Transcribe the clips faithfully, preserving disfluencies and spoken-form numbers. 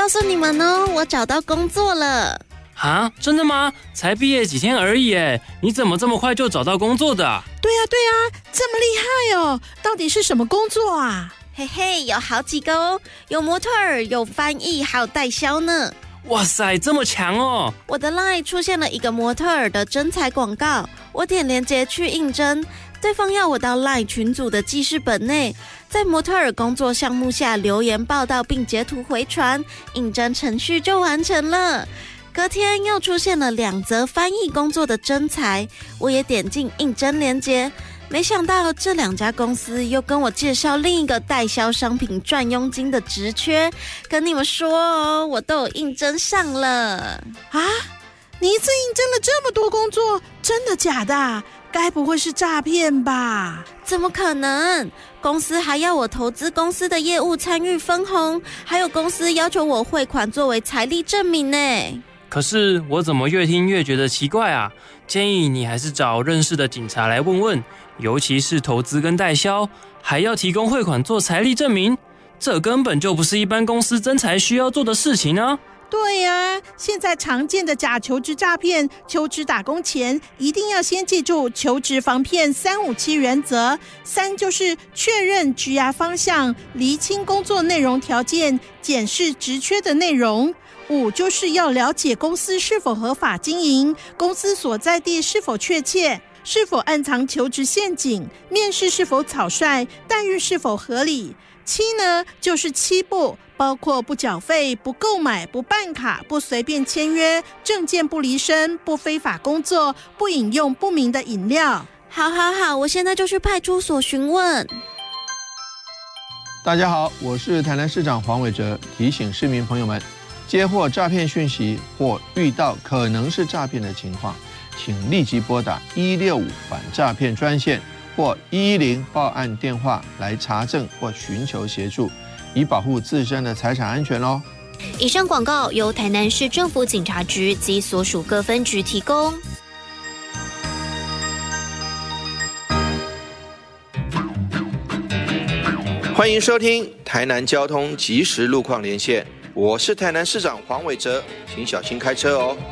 告诉你们哦，我找到工作了。 啊，真的吗？才毕业几天而已耶，你怎么这么快就找到工作的啊？ 对啊对啊，这么厉害哦，到底是什么工作啊？ 嘿嘿，有好几个哦，有模特儿，有翻译，还有代销呢。 哇塞，这么强哦！ 我的 LINE 出现了一个模特儿的征才广告，我点连结去应征，对方要我到 LINE 群组的记事本内，在模特儿工作项目下留言报道并截图回传，应征程序就完成了。隔天又出现了两则翻译工作的征才，我也点进应征连结，没想到这两家公司又跟我介绍另一个代销商品赚佣金的职缺，跟你们说哦，我都有应征上了。 啊，你一次应征了这么多工作，真的假的？该不会是诈骗吧？ 怎么可能？公司还要我投资公司的业务参与分红，还有公司要求我汇款作为财力证明呢。 可是我怎么越听越觉得奇怪啊？建议你还是找认识的警察来问问，尤其是投资跟代销，还要提供汇款做财力证明，这根本就不是一般公司征才需要做的事情啊！ 对呀、啊，现在常见的假求职诈骗，求职打工前一定要先记住求职防骗三五七原则。三就是确认职涯方向，厘清工作内容条件，检视职缺的内容。五就是要了解公司是否合法经营，公司所在地是否确切，是否暗藏求职陷阱，面试是否草率，待遇是否合理。七呢，就是七不，包括不缴费、不购买、不办卡、不随便签约、证件不离身、不非法工作、不饮用不明的饮料。 好好好，我现在就去派出所询问。 大家好，我是台南市长黄伟哲，提醒市民朋友们，接获诈骗讯息或遇到可能是诈骗的情况，请立即拨打一六五反诈骗专线或一一零报案电话来查证或寻求协助，以保护自身的财产安全哦。 以上广告由台南市政府警察局及所属各分局提供。 欢迎收听台南交通即时路况连线，我是台南市长黄伟哲，请小心开车哦。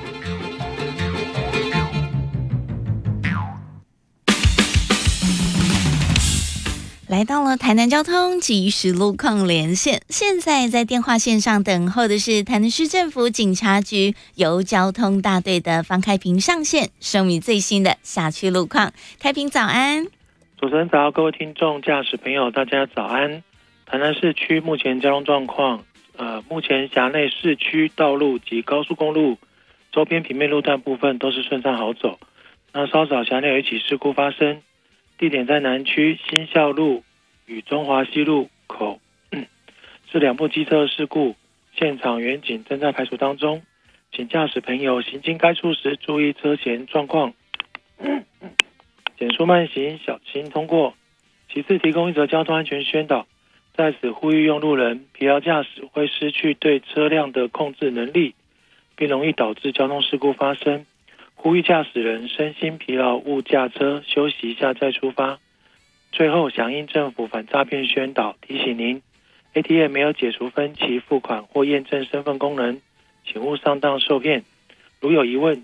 来到了台南交通即时路况连线，现在在电话线上等候的是台南市政府警察局由交通大队的方开平上线，说明最新的辖区路况。开平早安。 主持人早，各位听众、驾驶朋友，大家早安。台南市区目前交通状况，呃，目前辖内市区道路及高速公路周边平面路段部分都是顺畅好走。那稍早辖内有一起事故发生，地点在南区新校路与中华西路口，嗯、是两部机车事故，现场员警正在排除当中，请驾驶朋友行经该处时注意车前状况。嗯减速慢行，小心通过。其次，提供一则交通安全宣导，在此呼吁用路人，疲劳驾驶会失去对车辆的控制能力，并容易导致交通事故发生。呼吁驾驶人身心疲劳勿驾车，休息一下再出发。最后，响应政府反诈骗宣导，提醒您 A T M 没有解除分期付款或验证身份功能，请勿上当受骗。如有疑问，